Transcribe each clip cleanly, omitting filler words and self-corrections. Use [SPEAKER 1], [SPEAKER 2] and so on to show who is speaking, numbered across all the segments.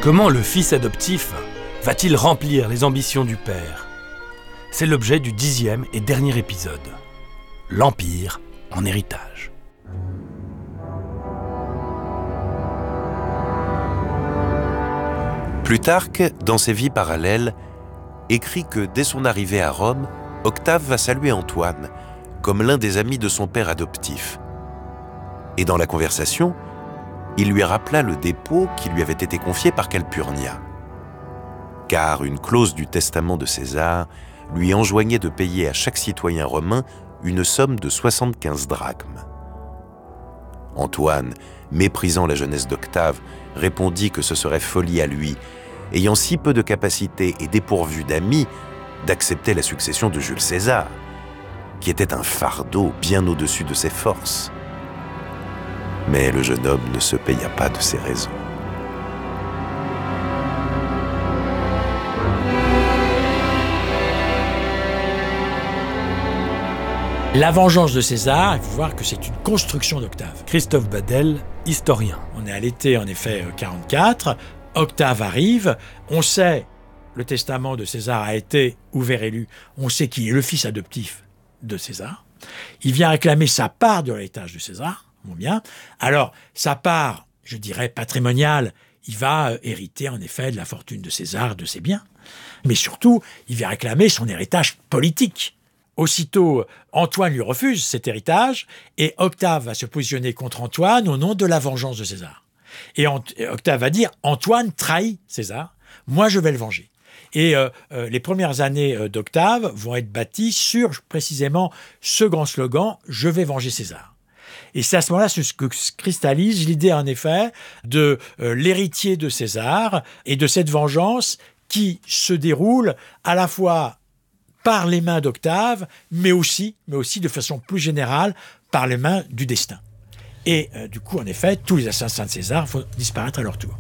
[SPEAKER 1] Comment le fils adoptif va-t-il remplir les ambitions du père ? C'est l'objet du 10e et dernier épisode. L'Empire en héritage.
[SPEAKER 2] Plutarque, dans ses vies parallèles, écrit que dès son arrivée à Rome, Octave va saluer Antoine comme l'un des amis de son père adoptif. Et dans la conversation, il lui rappela le dépôt qui lui avait été confié par Calpurnia. Car une clause du testament de César lui enjoignait de payer à chaque citoyen romain une somme de 75 drachmes. Antoine, méprisant la jeunesse d'Octave, répondit que ce serait folie à lui, ayant si peu de capacité et dépourvu d'amis, d'accepter la succession de Jules César, qui était un fardeau bien au-dessus de ses forces. Mais le jeune homme ne se paya pas de ses raisons.
[SPEAKER 3] La vengeance de César, il faut voir que c'est une construction d'Octave.
[SPEAKER 1] Christophe Badel, historien.
[SPEAKER 3] On est à l'été, en effet, 44. Octave arrive. On sait, le testament de César a été ouvert et lu. On sait qui est le fils adoptif de César. Il vient réclamer sa part de l'héritage de César. Bon, bien. Alors, sa part, je dirais patrimoniale, il va hériter en effet de la fortune de César, de ses biens. Mais surtout, il vient réclamer son héritage politique. Aussitôt, Antoine lui refuse cet héritage et Octave va se positionner contre Antoine au nom de la vengeance de César. Et Octave va dire « Antoine trahit César, moi je vais le venger ». Et les premières années d'Octave vont être bâties sur précisément ce grand slogan « Je vais venger César ». Et c'est à ce moment-là que se cristallise l'idée, en effet, de l'héritier de César et de cette vengeance qui se déroule à la fois par les mains d'Octave, mais aussi de façon plus générale, par les mains du destin. Et du coup, en effet, tous les assassins de César vont disparaître à leur tour.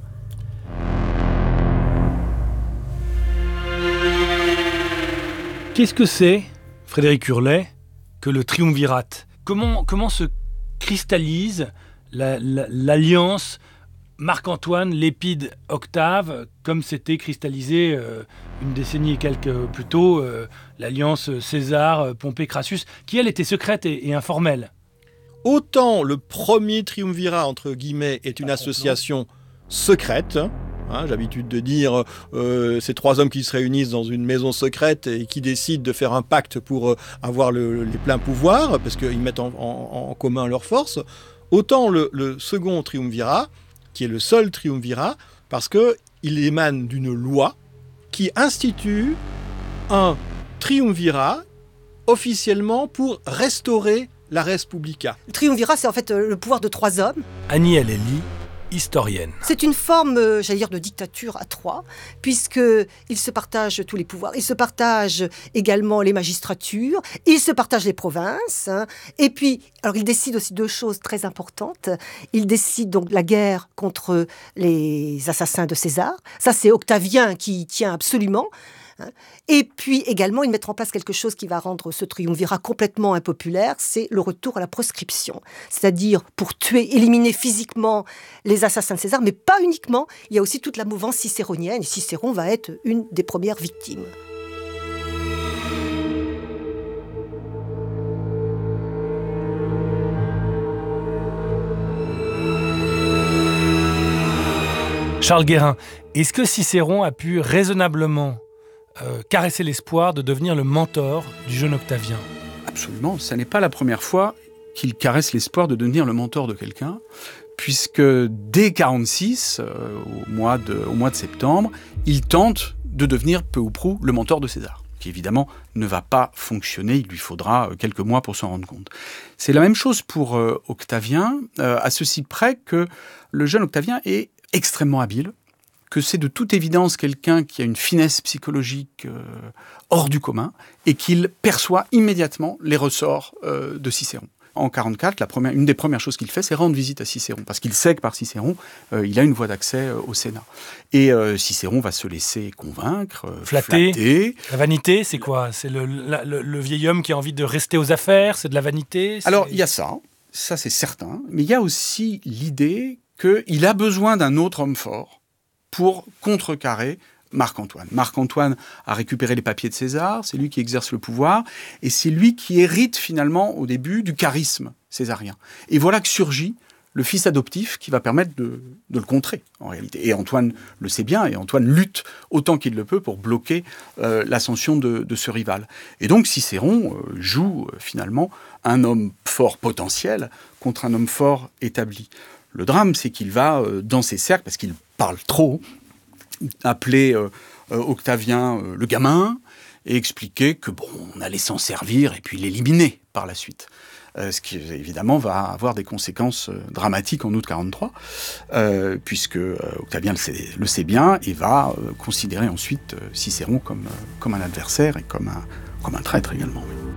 [SPEAKER 1] Qu'est-ce que c'est, Frédéric Hurlet, que le triumvirat ? Comment se cristallise l'alliance Marc-Antoine, Lépide, Octave, comme s'était cristallisé une décennie et quelques plus tôt, l'alliance César, Pompée, Crassus, qui elle était secrète et informelle.
[SPEAKER 4] Autant le premier triumvirat, entre guillemets, est une association secrète. J'ai l'habitude de dire ces trois hommes qui se réunissent dans une maison secrète et qui décident de faire un pacte pour avoir les pleins pouvoirs, parce qu'ils mettent en commun leurs forces. Autant le second triumvirat, qui est le seul triumvirat, parce qu'il émane d'une loi qui institue un triumvirat officiellement pour restaurer la res publica.
[SPEAKER 5] Le triumvirat, c'est en fait le pouvoir de trois hommes.
[SPEAKER 1] Annie Eleli, historienne.
[SPEAKER 5] C'est une forme, de dictature à trois, puisqu'ils se partagent tous les pouvoirs. Ils se partagent également les magistratures, ils se partagent les provinces. Et puis, alors ils décident aussi deux choses très importantes. Ils décident donc la guerre contre les assassins de César. Ça, c'est Octavien qui y tient absolument. Et puis également, ils mettent en place quelque chose qui va rendre ce triumvirat complètement impopulaire, c'est le retour à la proscription. C'est-à-dire pour tuer, éliminer physiquement les assassins de César, mais pas uniquement, il y a aussi toute la mouvance cicéronienne, et Cicéron va être une des premières victimes.
[SPEAKER 1] Charles Guérin, est-ce que Cicéron a pu raisonnablement caresser l'espoir de devenir le mentor du jeune Octavien ?
[SPEAKER 6] Absolument, ça n'est pas la première fois qu'il caresse l'espoir de devenir le mentor de quelqu'un, puisque dès 46, au mois de septembre, il tente de devenir peu ou prou le mentor de César, qui évidemment ne va pas fonctionner, il lui faudra quelques mois pour s'en rendre compte. C'est la même chose pour Octavien, à ceci près que le jeune Octavien est extrêmement habile, que c'est de toute évidence quelqu'un qui a une finesse psychologique hors du commun et qu'il perçoit immédiatement les ressorts de Cicéron. En 44, une des premières choses qu'il fait, c'est rendre visite à Cicéron, parce qu'il sait que par Cicéron, il a une voie d'accès au Sénat. Et Cicéron va se laisser convaincre, flatter.
[SPEAKER 1] La vanité, c'est quoi ? C'est le vieil homme qui a envie de rester aux affaires ? C'est de la vanité ?
[SPEAKER 6] Alors, il y a ça c'est certain, mais il y a aussi l'idée qu'il a besoin d'un autre homme fort pour contrecarrer Marc-Antoine. Marc-Antoine a récupéré les papiers de César, c'est lui qui exerce le pouvoir, et c'est lui qui hérite finalement au début du charisme césarien. Et voilà que surgit le fils adoptif qui va permettre de le contrer, en réalité. Et Antoine le sait bien, et Antoine lutte autant qu'il le peut pour bloquer l'ascension de ce rival. Et donc Cicéron joue finalement un homme fort potentiel contre un homme fort établi. Le drame, c'est qu'il va, dans ses cercles, parce qu'il parle trop, appeler Octavien le gamin, et expliquer que on allait s'en servir et puis l'éliminer par la suite. Ce qui évidemment va avoir des conséquences dramatiques en août 43, puisque Octavien le sait bien et va considérer ensuite Cicéron comme un adversaire et comme un traître également. Oui.